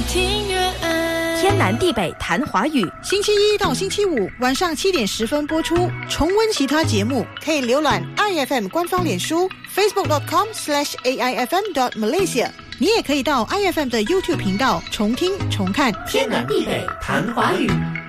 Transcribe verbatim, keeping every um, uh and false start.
听乐安， 天南地北谈华语， 星期一到星期五晚上七点十分播出。重温其他节目，可以浏览 I F M 官方脸书 facebook dot com slash A I F M dot Malaysia。你也可以到 I F M 的 YouTube 频道重听重看。 天南地北谈华语。